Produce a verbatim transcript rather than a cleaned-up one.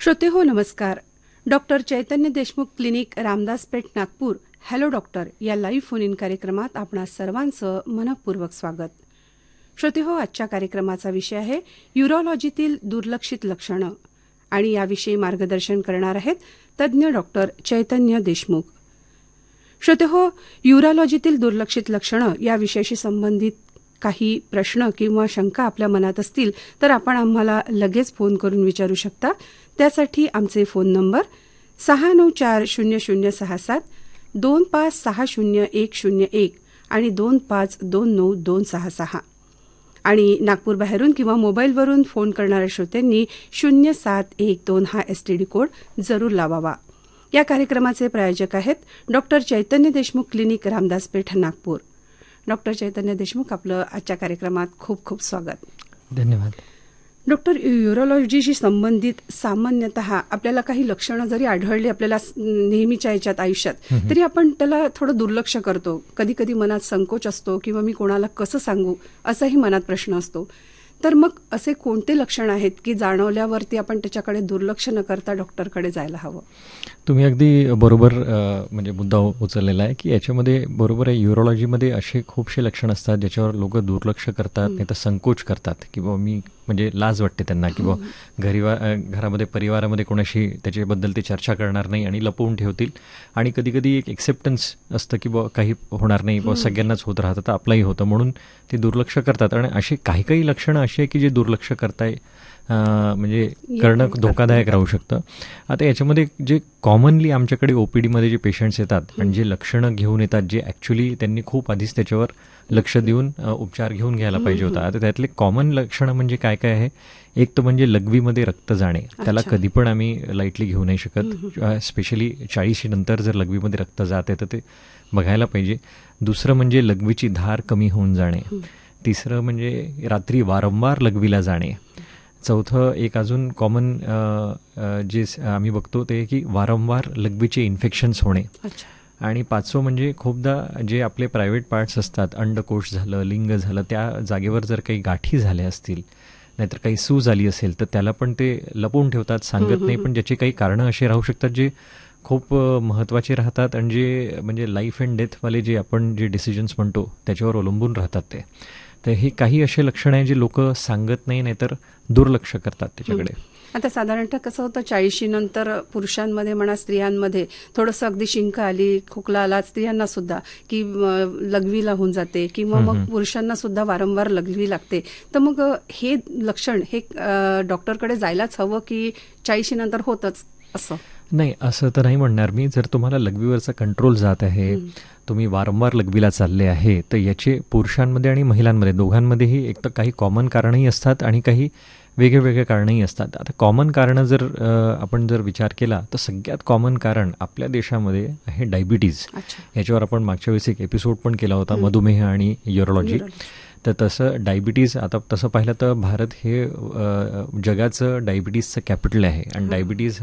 श्रोते हो नमस्कार. डॉक्टर चैतन्य Deshmukh clinic, Ramdaspeth, Nagpur. Hello doctor या लाईव्ह फोन इन कार्यक्रमात आपणा सर्वांचं मनपूर्वक स्वागत. श्रोते हो, आजच्या कार्यक्रमाचा विषय आहे युरोलॉजीतील दुर्लक्षित लक्षणं आणि याविषयी मार्गदर्शन करणार आहेत तज्ज्ञ डॉक्टर चैतन्य देशमुख. श्रोते हो, युरोलॉजीतील दुर्लक्षित लक्षणं या विषयाशी संबंधित काही प्रश्न किंवा शंका आपल्या मनात असतील तर आपण आम्हाला लगेच फोन करून विचारू शकता. त्यासाठी आमचे फोन नंबर सहा नऊ चार शून्य शून्य सहा सात, दोन पाच सहा शून्य एक शून्य एक आणि दोन पाच दोन नऊ दोन सहा सहा आणि नागपूरबाहेरून किंवा मोबाईलवरून फोन करणाऱ्या श्रोत्यांनी शून्य सात एक दोन हा एस टी डी कोड जरूर लावावा. या कार्यक्रमाचे प्रायोजक आहेत डॉक्टर चैतन्य देशमुख क्लिनिक, रामदासपेठ, नागपूर. डॉक्टर चैतन्य देशमुख, आपलं आजच्या कार्यक्रमात खूप खूप स्वागत. धन्यवाद. डॉक्टर, युरोलॉजीशी संबंधित सामान्यतः आपल्याला काही लक्षणं जरी आढळली आपल्याला नेहमीच्या याच्यात आयुष्यात तरी आपण त्याला थोडं दुर्लक्ष करतो. कधी कधी मनात संकोच असतो किंवा मी कोणाला कसं सांगू असाही मनात प्रश्न असतो. तर मग असे कोणते लक्षण आहेत की जाणवल्यावरती आपण त्याच्याकडे दुर्लक्ष न करता डॉक्टरकडे जायला हवं? तुम्ही अगदी बरोबर म्हणजे मुद्दा उचललेला आहे की याच्यामध्ये बरोबर आहे. युरोलॉजीमध्ये असे खूपसे लक्षण असतात ज्याच्यावर लोक दुर्लक्ष करतात, नाही तर संकोच करतात की बाबा मी म्हणजे लाज वाटते त्यांना की बाबा घरी घरामध्ये परिवारामध्ये कोणाशी त्याच्याबद्दल ते चर्चा करणार नाही आणि लपवून ठेवतील. आणि कधी कधी एक एक्सेप्टन्स असतं की बाबा काही होणार नाही, बाबा सगळ्यांनाच होत राहतं तर आपलाही होतं म्हणून ते दुर्लक्ष करतात. आणि असे काही काही लक्षणं अशी आहे की जे दुर्लक्ष करताय म्हणजे करणं धोकादायक राहू शकतं. आता याच्यामध्ये जे कॉमनली आमच्याकडे ओपीडीमध्ये जे पेशंट्स येतात आणि जे लक्षणं घेऊन येतात जे ॲक्च्युली त्यांनी खूप आधीच त्याच्यावर लक्ष देऊन उपचार घेऊन घ्यायला पाहिजे होता. आता त्यातले कॉमन लक्षणं म्हणजे काय काय आहे? एक तर म्हणजे लघवीमध्ये रक्त जाणे. त्याला कधी पण आम्ही लाईटली घेऊ नाही शकत. स्पेशली चाळीशी नंतर जर लघवीमध्ये रक्त जाते तर ते बघायला पाहिजे. दुसरं म्हणजे लघवीची धार कमी होऊन जाणे. तिसरं म्हणजे रात्री वारंवार लघवीला जाणे. चौथं एक अजून कॉमन जे आम्ही बघतो ते की वारंवार लघवीचे इन्फेक्शन्स होणे. आणि पाचवं म्हणजे खूपदा जे आपले प्रायव्हेट पार्ट्स असतात, अंडकोश झालं, लिंग झालं, त्या जागेवर जर काही गाठी झाल्या असतील नाहीतर काही सूज आली असेल तर त्याला पण ते लपवून ठेवतात, सांगत नाही. पण ज्याचे काही कारणं असे राहू शकतात जे खूप महत्त्वाचे राहतात आणि जे म्हणजे लाईफ अँड डेथवाले जे आपण जे डिसिजन्स म्हणतो त्याच्यावर अवलंबून राहतात ते. तर हे काही असे लक्षणं आहे जे लोक सांगत नाही नाहीतर दुर्लक्ष करतात त्याच्याकडे. आता साधारणतः कसं होतं, चाळीशी नंतर पुरुषांमध्ये म्हणा स्त्रियांमध्ये थोडंसं अगदी शिंक आली, खोकला आला, स्त्रियांना सुद्धा की लघवी होऊन जाते किंवा मग पुरुषांना सुद्धा वारंवार लघवी लागते. तर मग हे लक्षण हे डॉक्टरकडे जायलाच हवं की चाळीशी नंतर होतच असं? नाही, असं तर नाही म्हणणार मी. जर तुम्हाला लघवीवरचा कंट्रोल जात आहे, तुम्ही वारंवार लघवीला चालले आहे, तर याचे पुरुषांमध्ये आणि महिलांमध्ये दोघांमध्येही एक तर काही कॉमन कारणंही असतात आणि काही वेगळे वेगळे कारणंही असतात. आता कॉमन कारणं जर आपण जर विचार केला तर सगळ्यात कॉमन कारण आपल्या देशामध्ये आहे डायबिटीज. याच्यावर आपण मागच्या वेळेस एक एपिसोड पण केला होता, मधुमेह आणि युरोलॉजी. तर तसं डायबिटीज, आता तसं पाहिलं तर भारत हे जगाचं डायबिटीजचं कॅपिटल आहे आणि डायबिटीज